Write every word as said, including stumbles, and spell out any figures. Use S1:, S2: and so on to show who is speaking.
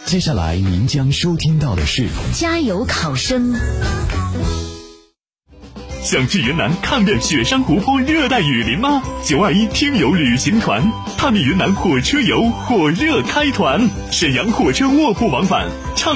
S1: 接下来您将收听到的是
S2: 加油考生。
S3: 想去云南看遍雪山湖泊、热带雨林吗？九二一听友旅行团，探秘云南火车游火热开团，沈阳火车卧铺往返。畅